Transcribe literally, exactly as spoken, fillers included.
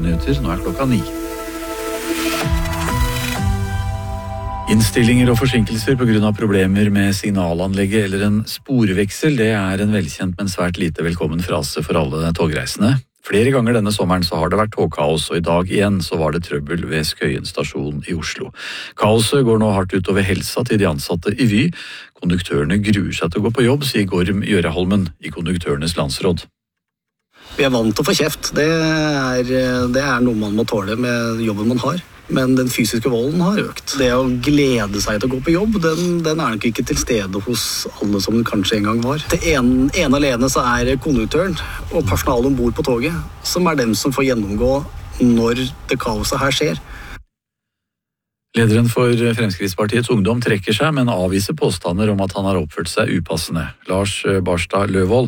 nyheter. Nå er klokka ni. Innstillinger og forsinkelser på grunn av problemer med signalanlegget eller en sporveksel, det er en velkjent, men svært lite velkommen frase for alle togreisende. Flere ganger denne sommeren så har det vært togkaos, og i dag igjen så var det trøbbel ved Skøyen stasjon i Oslo. Kaoset går nå hardt utover helsa til de ansatte i Vy. Konduktørene gruer seg til å gå på jobb, sier Gorm Gjøreholmen i Konduktørenes landsråd. Vi er vant til å få kjeft. Det er, det er noe man må tåle med jobben man har. Men den fysiske volden har økt. Det å glede seg til å gå på jobb, den, den er nok ikke til stede hos alle som den kanskje en gang var. Det ene, ene alene så er konduktøren og personalet ombord på toget, som er dem som får gjennomgå når det kaoset her skjer. Lederen for Fremskrittspartiets Ungdom trekker seg, men avviser påstander om at han har oppført seg upassende. Lars Barstad Løvold